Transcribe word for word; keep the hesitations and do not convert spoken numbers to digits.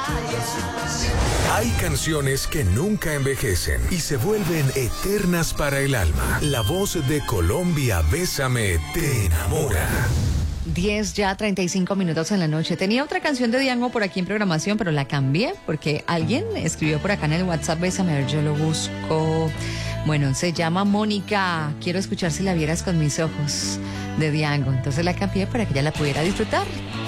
Hay canciones que nunca envejecen y se vuelven eternas para el alma. La voz de Colombia, Bésame, te enamora. diez ya, treinta y cinco minutos en la noche. Tenía otra canción de Diango por aquí en programación, pero la cambié porque alguien escribió por acá en el WhatsApp, Bésame, a ver, yo lo busco. Bueno, se llama Mónica, quiero escuchar Si la vieras con mis ojos, de Diango. Entonces la cambié para que ella la pudiera disfrutar.